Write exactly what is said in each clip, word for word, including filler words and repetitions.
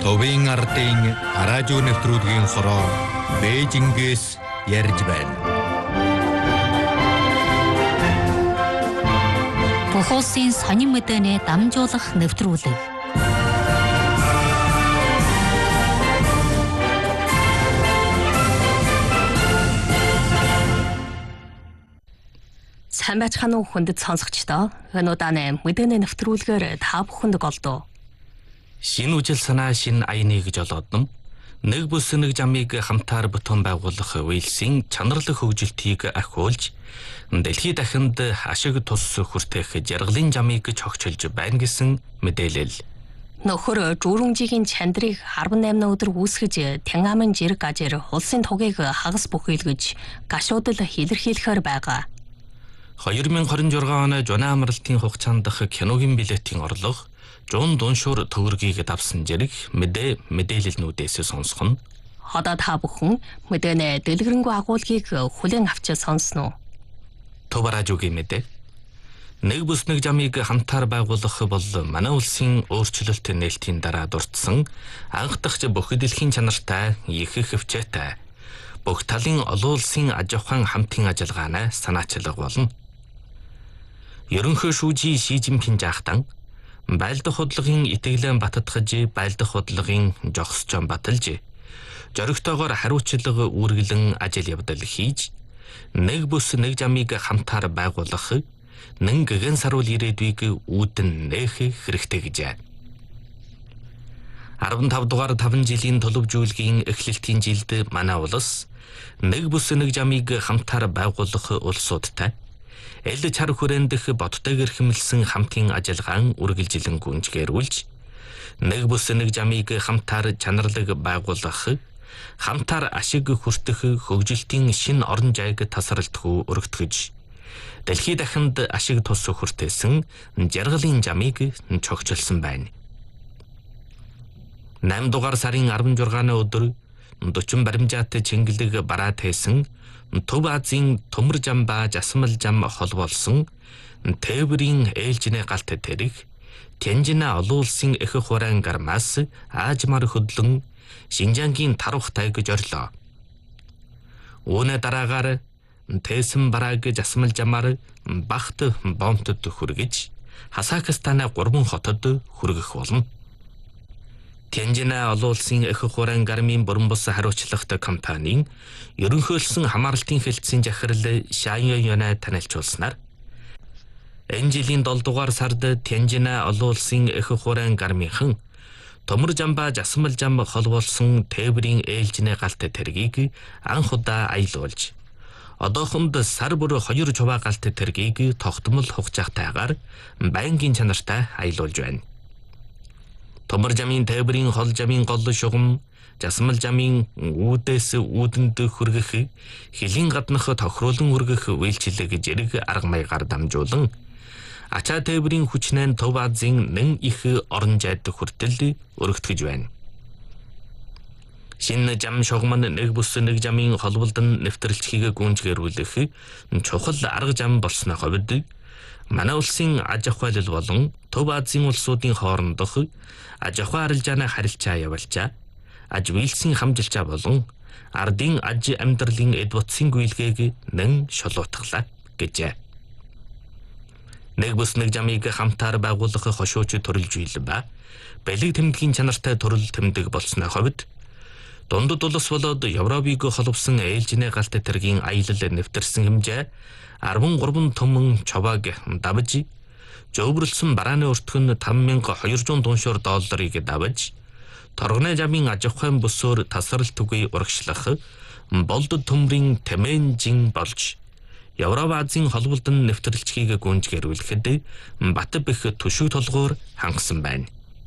Товын ардын радио нэвтрүүлгийн хороо Бээжингээс ярьж байна. Бүх улсын сонин мэдээний дамжуулах нэвтрүүлэг. Сайн байцгаана уу хүндэт сонсогчдоо. Энэ удааны мэдээний нэвтрүүлгээр та бүхэнд голдуу. Шинэ үжил санаа шинэ аяны гэж олгодно. Нэг бүс нэг жамыг хамтаар бүтэн байгуулах Уэльсийн чанарлаг хөгжилтийг ахиулж, дэлхийд дахинд ашиг тус хүртэх жаргалын жамыг чогчилж байна гэсэн мэдээлэл. Нөхөр жүүрүнжигийн чандрыг арван найман өдөр үүсгэж Тянгаамын жирэг гажир улсын тугийг хагас бүхийлгэж гашуудад илэрхийлэхээр байгаа. хоёр мың двадцать шесть оны Жуна амралтын хугацаанд дах киногийн билетийн орлого Жун Дуншуур төгрөгийг давсан зэрэг мэдээ мэдээлэлнүүдээс сонсох нь. Одоо та бүхэн мэдээний дэлгэрэнгүй агуулгыг хүлээн авч сонсноо. Төв радиогийн мэдээ. Нэг бүс нэг жамыг хамтаар байгуулах бол манай улсын өөрчлөлт нээлтийн дараа дурдсан анх дахь бүх дэлхийн чанартай их хөвчөөтэй бүх талын олон улсын аж ахуйн хамтын ажиллагаанаа санаачлах болно. Ерөнхий шүүжий Ши Жинпин жаахтан байлдах худлагын итгэлэн баттгаж, байлдах худлагын жогсчон баталж, зоригтойгоор хариуцлага үүргэлэн ажил явдал хийж, нэг бүс нэг жамыг хамтаар байгуулах, нэн гэгэн саруул ирээдүйг үүдэн нээх хэрэгтэй гэжээ. арван тав дугаар таван жилийн төлөвжүүлгийн эхлэлтийн жилд манай улс нэг бүс нэг жамыг хамтаар байгуулах улсуудтай эл чар хүрэндэх бодтойгэр хэмэлсэн хамтын ажиллагаан үргэлжилэн гүнжгээрүүлж, нэг бүс нэг жамыг хамтаар чанарлаг байгуулах, хамтаар ашиг хүртэх хөгжилтийн шинэ орон зайг тасралтгүй өргөтгөж, дэлхийд дахинд ашиг тус хүртээсэн жаргалын жамыг чогчилсан байна. найман дугаар сарын арван жургааны өдөр дөрвөн баримжаат чингэлэг бараад хийсэн Төв Азийн төмөр жам ба жасмал жам холбоолсон тээврийн ээлжинэ галт тэрэг Тянжина олон улсын их хураан гармаас аажмаар хөдлөн Шинжангийн таруух тайг зорлоо. Үүнээ дараагаар Тэсэн барааг жасмал жамаар Бахт бомтод хүргэж Хасакстаны гурван хотод хүргэх болно. Тянжина олон улсын их хураан гармын бүрэн бус хариуцлагатай компанийн ерөнхийлсөн хамаарлтын хэлтсийн захирал Шаньё Юнэ танилцуулснаар энэ жилийн долоо дугаар сард Тянжина олон улсын их хураан гармынхан төмөр жам ба жасмал жам холбоолсон тээврийн ээлжинэ галт тэргийг анх удаа аялуулж, одоохонд сар бүр хоёр чуваа галт тэргийг тогтмол хугацаатайгаар байнгын чанартай аялуулж байна. Төмөр жамын тээврийн хол жамын гол шугам, жасмал жамын үүдээс үүдэнд хүргэх, хилийн гаднах тохируулан хүргэх үйлчлэг зэрэг арга маягаар дамжуулан, ачаа тээврийн хүчнэн Төв Азийн нэн их орон зайд хүртэл өргөтгөж байна. Шинэ жам шугам нь нэг бүс нэг жамын холболдон нэвтрэлцгийг гүнжгээрүүлэх чухал арга жам болсны хувьд манай улсын аж ахуйлал болон Төв Азийн улсуудын хоорондох аж ахуй арилжааны харилцаа явуулчаа, аж үйлсийн хамжилчаа болон ардын аж амьдралын эд утсын гүйлгээг нэн шолоотглаа гэжээ. Нэг бүс нэг жамыг хамтаар байгуулах хошууч төрөлж үйл ба бэлэг тэмдгийн чанартай төрөл тэмдэг болсны хувьд дундад улс болоод Европыг холбосон ээлжинэ галт тэргийн аялал нэвтэрсэн хэмжээ арван гурван төмөн човааг давж, жөвөрлсөн барааны өртгөн таван мянга хоёрзуун дуншуур долларыг давж, торгоны жамын аж ахуйн бүсөөр тасралт түгүй урагшлах болдод төмрийн тэмээнжин болж, Европ Азийн холболдон нэвтрэлцгийг гүнжгээрүүлэхэд бат бэх түшиг толгоор хангасан байна.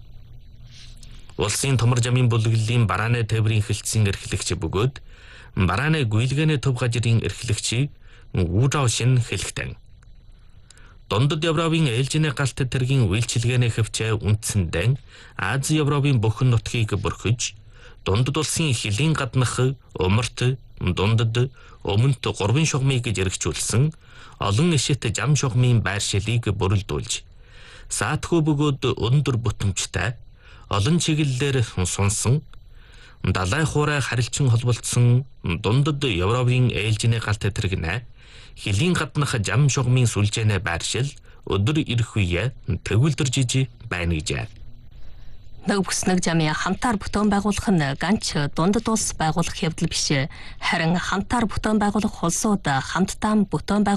Улсын төмөр жамын бүлэглэлийн барааны тээврийн хэлтсийн эрхлэгч бөгөөд барааны гүйлгээний төв гажрын эрхлэгч Ужао Шин хэлэхтэн. Дундад Европын ээлжинэ галт тэргийн үйлчилгээний хөвчөө үндсэндэн Ази Европын бүхэн нутгийг бүрхэж, дундад улсын хилийн гаднах умарт, дундад өмнөд гурван шугамыг зэрэгжүүлсэн олон ишит жам шугамын байршилыг бүрэлдүүлж, саатгүй бөгөөд өндөр бүтэмжтэй олон чиглэлээр сунсан далай хуурай харилцан холбогдсон дундад Европын ээлжиний галт тэтгэнэ хилийн гаднах жам шугамын сүлжээнэ байршил өдөр ирэх үе төгөлдөр жижи байна гэж. Нэг бүс нэг жамын хамтаар бүтээн байгуулах нь ганц дундад улс байгуулах явдал биш. Харин хамтаар бүтээн байгуулах улсууд хамтдаа бүтээн